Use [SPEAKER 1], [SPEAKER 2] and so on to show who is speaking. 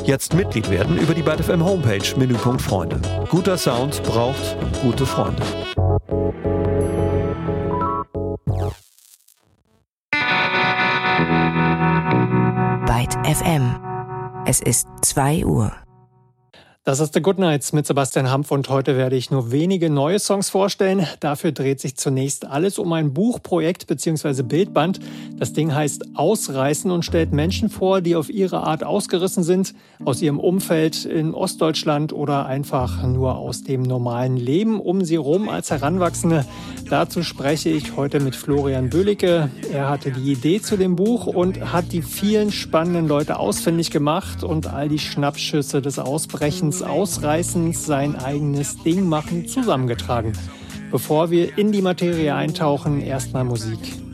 [SPEAKER 1] Jetzt Mitglied werden über die Byte FM Homepage, Menüpunkt Freunde. Guter Sound braucht gute Freunde.
[SPEAKER 2] Byte FM. Es ist 2 Uhr.
[SPEAKER 3] Das ist The Goodnights mit Sebastian Hampf und heute werde ich nur wenige neue Songs vorstellen. Dafür dreht sich zunächst alles um ein Buchprojekt bzw. Bildband. Das Ding heißt Ausreißen und stellt Menschen vor, die auf ihre Art ausgerissen sind, aus ihrem Umfeld in Ostdeutschland oder einfach nur aus dem normalen Leben um sie rum als Heranwachsende. Dazu spreche ich heute mit Florian Böhlicke. Er hatte die Idee zu dem Buch und hat die vielen spannenden Leute ausfindig gemacht und all die Schnappschüsse des Ausbrechens, Ausreißens, sein eigenes Ding machen, zusammengetragen. Bevor wir in die Materie eintauchen, erstmal Musik.